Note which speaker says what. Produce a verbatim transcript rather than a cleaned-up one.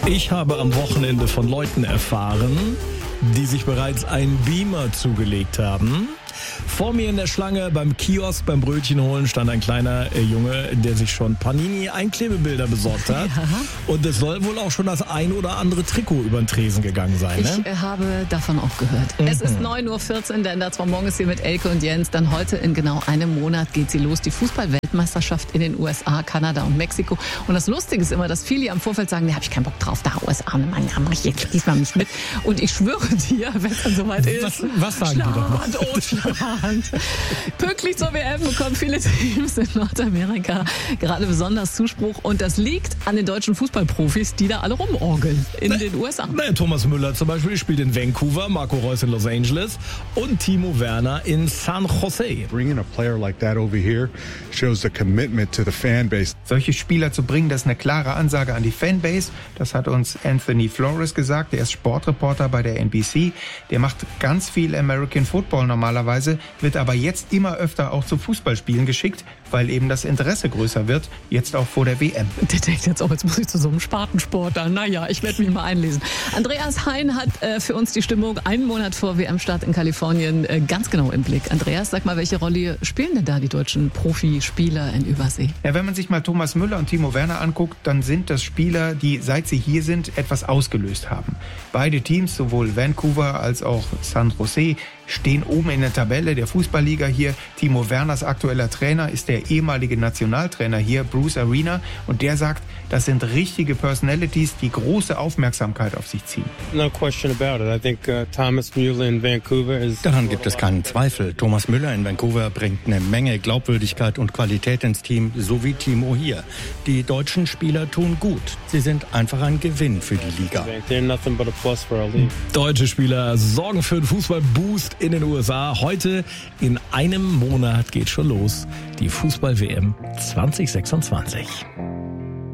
Speaker 1: Ich habe am Wochenende von Leuten erfahren, die sich bereits einen Beamer zugelegt haben. Vor mir in der Schlange beim Kiosk beim Brötchen holen stand ein kleiner äh, Junge, der sich schon Panini-Einklebebilder besorgt hat. Ja. Und es soll wohl auch schon das ein oder andere Trikot über den Tresen gegangen sein. Ne?
Speaker 2: Ich äh, habe davon auch gehört. Mhm. Es ist neun Uhr vierzehn, der Ender zwar morgens hier mit Elke und Jens. Dann heute in genau einem Monat geht sie los. Die Fußball-Weltmeisterschaft in den U S A, Kanada und Mexiko. Und das Lustige ist immer, dass viele am Vorfeld sagen, da habe ich keinen Bock drauf, da U S A, Mann, da mache ich jetzt diesmal nicht mit. Und ich schwöre dir, wenn es dann soweit ist,
Speaker 1: was, was sagen
Speaker 2: Schlagend, die oh, Schlagend. Pünktlich zur W M bekommen viele Teams in Nordamerika gerade besonders Zuspruch. Und das liegt an den deutschen Fußballprofis, die da alle rumorgeln in ne, den U S A.
Speaker 1: Ne, Thomas Müller zum Beispiel spielt in Vancouver, Marco Reus in Los Angeles und Timo Werner in San Jose.
Speaker 3: Bringing a player like that over here shows the commitment to the fanbase.
Speaker 4: Solche Spieler zu bringen, das ist eine klare Ansage an die Fanbase. Das hat uns Anthony Flores gesagt. Der ist Sportreporter bei der N B C. Der macht ganz viel American Football normalerweise, wird aber jetzt immer öfter auch zu Fußballspielen geschickt, weil eben das Interesse größer wird, jetzt auch vor der W M.
Speaker 2: Der denkt jetzt auch, jetzt muss ich zu so einem Spartensport an. Naja, ich werde mich mal einlesen. Andreas Hein hat äh, für uns die Stimmung einen Monat vor W M-Start in Kalifornien äh, ganz genau im Blick. Andreas, sag mal, welche Rolle spielen denn da die deutschen Profispieler in Übersee?
Speaker 4: Ja, wenn man sich mal Thomas Müller und Timo Werner anguckt, dann sind das Spieler, die seit sie hier sind, etwas ausgelöst haben. Beide Teams, sowohl Vancouver als auch San Jose, stehen oben in der Tabelle der Fußballliga hier. Timo Werners aktueller Trainer ist der ehemalige Nationaltrainer hier, Bruce Arena. Und der sagt, das sind richtige Personalities, die große Aufmerksamkeit auf sich ziehen.
Speaker 5: No question about it. I think uh, Thomas Müller in Vancouver is...
Speaker 6: Daran gibt es keinen Zweifel. Thomas Müller in Vancouver bringt eine Menge Glaubwürdigkeit und Qualität ins Team, so wie Timo hier. Die deutschen Spieler tun gut. Sie sind einfach ein Gewinn für die Liga.
Speaker 5: They're nothing but a plus for our league.
Speaker 1: Deutsche Spieler sorgen für einen Fußballboost in den U S A. Heute in einem Monat geht schon los. Die Fußball-W M zwanzig sechsundzwanzig.